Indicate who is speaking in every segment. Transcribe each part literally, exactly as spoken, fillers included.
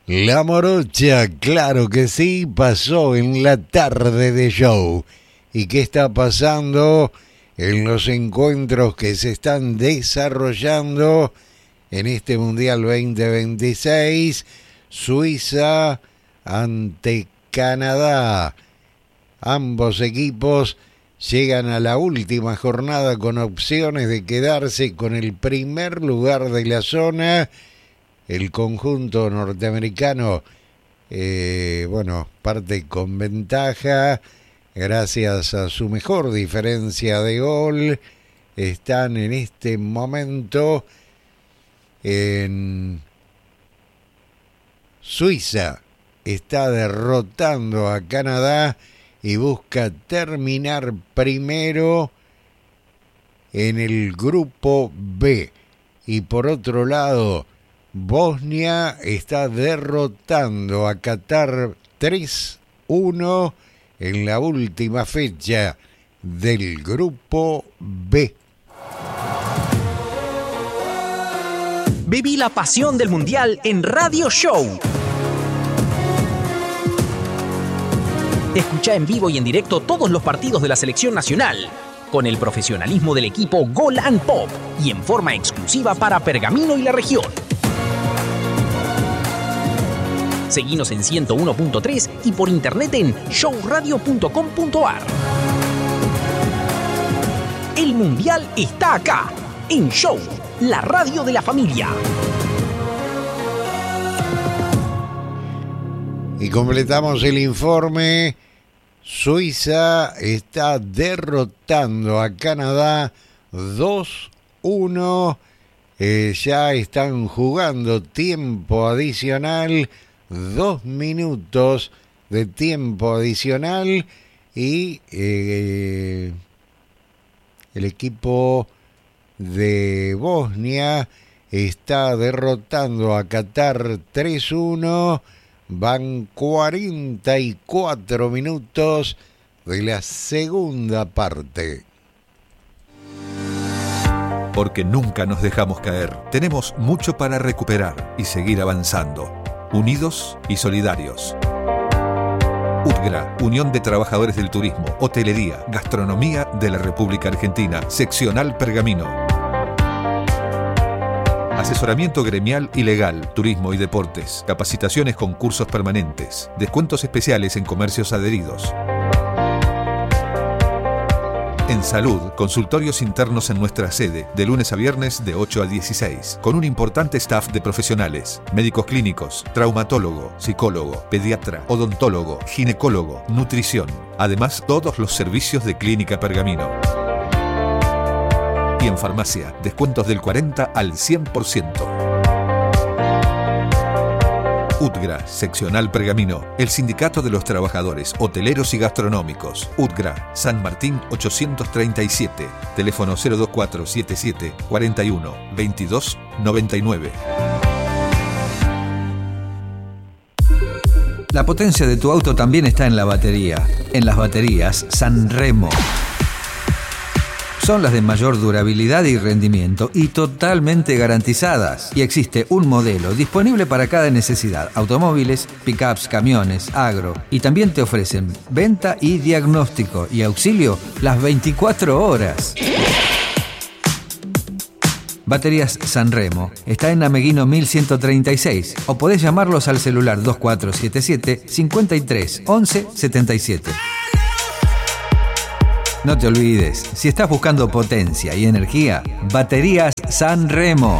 Speaker 1: La morocha, claro que sí, pasó en la tarde de show. ¿Y qué está pasando en los encuentros que se están desarrollando en este Mundial veinte veintiséis? Suiza ante Canadá. Ambos equipos llegan a la última jornada con opciones de quedarse con el primer lugar de la zona. El conjunto norteamericano, eh, bueno, parte con ventaja gracias a su mejor diferencia de gol. Están en este momento en Suiza. Está derrotando a Canadá y busca terminar primero en el grupo B. Y por otro lado, Bosnia está derrotando a Qatar tres uno en la última fecha del grupo B.
Speaker 2: Viví la pasión del Mundial en Radio Show. Escucha en vivo y en directo todos los partidos de la selección nacional, con el profesionalismo del equipo Gol and Pop y en forma exclusiva para Pergamino y la región. Seguinos en ciento uno punto tres y por internet en show radio punto com punto a r. El Mundial está acá, en Show, la radio de la familia.
Speaker 1: Y completamos el informe. Suiza está derrotando a Canadá dos uno. Eh, ya están jugando tiempo adicional. Dos minutos de tiempo adicional. Y eh, el equipo de Bosnia está derrotando a Qatar tres uno. Van cuarenta y cuatro minutos de la segunda parte.
Speaker 3: Porque nunca nos dejamos caer. Tenemos mucho para recuperar y seguir avanzando. Unidos y solidarios. U T G R A, Unión de Trabajadores del Turismo, Hotelería, Gastronomía de la República Argentina, Seccional Pergamino. Asesoramiento gremial y legal, turismo y deportes, capacitaciones con cursos permanentes, descuentos especiales en comercios adheridos. En salud, consultorios internos en nuestra sede, de lunes a viernes de ocho a dieciséis, con un importante staff de profesionales, médicos clínicos, traumatólogo, psicólogo, pediatra, odontólogo, ginecólogo, nutrición. Además, todos los servicios de Clínica Pergamino. Y en farmacia, descuentos del cuarenta al cien por ciento. U T G R A, Seccional Pergamino, el Sindicato de los Trabajadores Hoteleros y Gastronómicos. U T G R A, San Martín ochocientos treinta y siete, teléfono cero dos cuatro siete siete cuarenta y uno veintidós noventa y nueve.
Speaker 4: La potencia de tu auto también está en la batería. En las baterías Sanremo. Son las de mayor durabilidad y rendimiento y totalmente garantizadas. Y existe un modelo disponible para cada necesidad. Automóviles, pickups, camiones, agro. Y también te ofrecen venta y diagnóstico y auxilio las veinticuatro horas. Baterías Sanremo. Está en Ameguino mil ciento treinta y seis. O podés llamarlos al celular dos cuatro siete siete cincuenta y tres once setenta y siete. No te olvides, si estás buscando potencia y energía, Baterías Sanremo.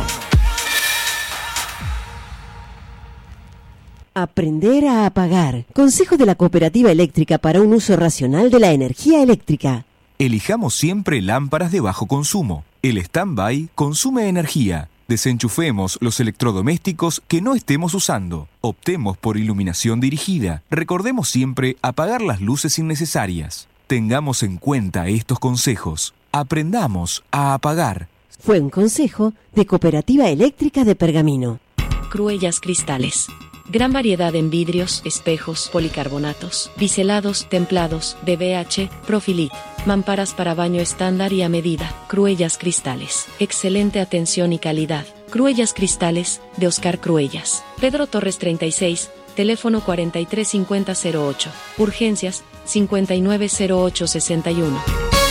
Speaker 5: Aprender a apagar. Consejo de la Cooperativa Eléctrica para un uso racional de la energía eléctrica.
Speaker 6: Elijamos siempre lámparas de bajo consumo. El stand-by consume energía. Desenchufemos los electrodomésticos que no estemos usando. Optemos por iluminación dirigida. Recordemos siempre apagar las luces innecesarias. Tengamos en cuenta estos consejos. Aprendamos a apagar.
Speaker 5: Fue un consejo de Cooperativa Eléctrica de Pergamino.
Speaker 7: Cruellas Cristales. Gran variedad en vidrios, espejos, policarbonatos, biselados, templados, D B H, Profilit. Mamparas para baño estándar y a medida. Cruellas Cristales. Excelente atención y calidad. Cruellas Cristales, de Oscar Cruellas. Pedro Torres treinta y seis, teléfono cuarenta y tres cincuenta cero ocho. Urgencias, cincuenta y nueve cero ocho sesenta y uno.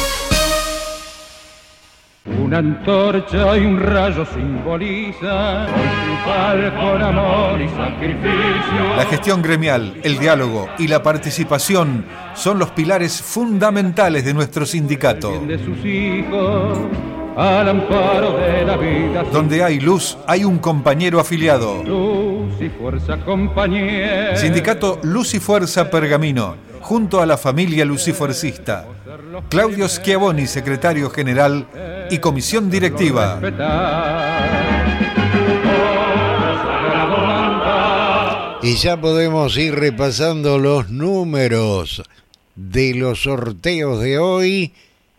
Speaker 8: Una antorcha y un rayo simboliza hoy triunfar con amor y sacrificio.
Speaker 3: La gestión gremial, el diálogo y la participación son los pilares fundamentales de nuestro sindicato.
Speaker 8: De sus hijos, al amparo de la vida.
Speaker 3: Donde hay luz, hay un compañero afiliado.
Speaker 8: Luz y fuerza, compañera.
Speaker 3: Sindicato Luz y Fuerza Pergamino, junto a la familia lucifuercista. Claudio Schiavoni, secretario general y comisión directiva.
Speaker 1: Y ya podemos ir repasando los números de los sorteos de hoy.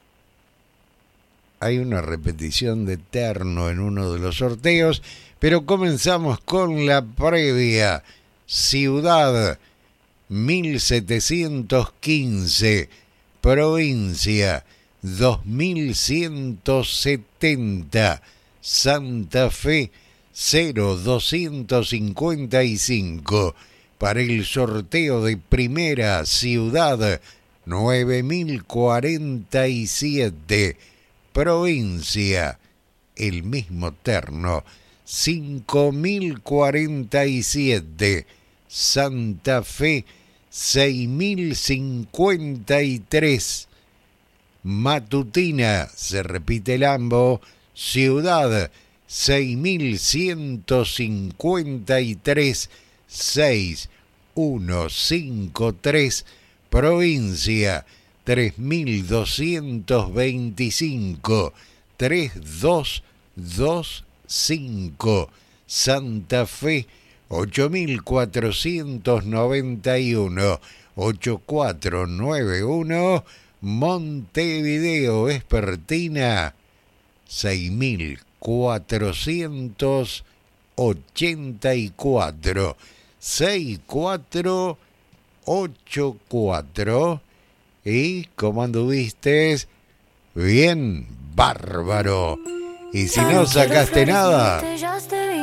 Speaker 1: Hay una repetición de terno en uno de los sorteos, pero comenzamos con la previa. Ciudad mil setecientos quince, provincia dos mil ciento setenta, Santa Fe cero doscientos cincuenta y cinco. Para el sorteo de primera ciudad nueve mil cuarenta y siete, provincia el mismo terno cinco mil cuarenta y siete, Santa Fe seis mil cincuenta y tres. Matutina, se repite el ambo, ciudad seis mil ciento cincuenta y tres, seis mil ciento cincuenta y tres, provincia tres mil doscientos veinticinco, tres mil doscientos veinticinco, Santa Fe ocho mil cuatrocientos noventa y uno, ocho mil cuatrocientos noventa y uno, Montevideo Vespertina seis mil cuatrocientos ochenta y cuatro, seis mil cuatrocientos ochenta y cuatro. ¿Y cómo anduviste? Bien, bárbaro. Y si no sacaste nada,